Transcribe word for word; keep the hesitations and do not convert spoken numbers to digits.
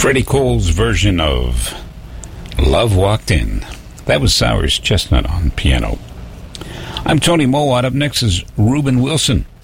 Freddie Cole's version of Love Walked In. That was Sours Chestnut on piano. I'm Tony Mowat. Up next is Reuben Wilson.